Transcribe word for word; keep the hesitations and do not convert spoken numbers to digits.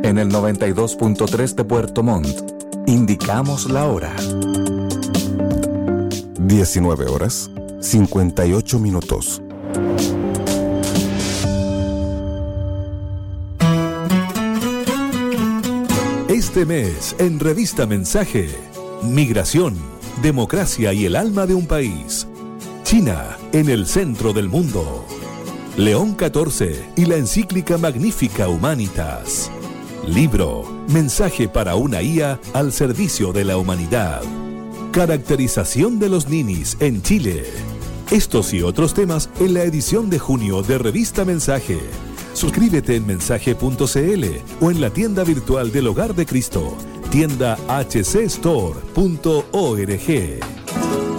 En el noventa y dos punto tres de Puerto Montt, indicamos la hora. diecinueve horas, cincuenta y ocho minutos. Este mes, en Revista Mensaje, Migración, Democracia y el alma de un país. China, en el centro del mundo. León catorce y la encíclica Magnifica Humanitas. Libro, Mensaje para una I A al servicio de la humanidad. Caracterización de los ninis en Chile. Estos y otros temas en la edición de junio de Revista Mensaje. Suscríbete en mensaje punto cl o en la tienda virtual del Hogar de Cristo, tienda h c store punto org.